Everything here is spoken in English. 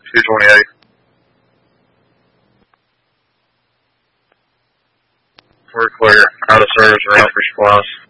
228. We're clear. Out of service or out for supplies.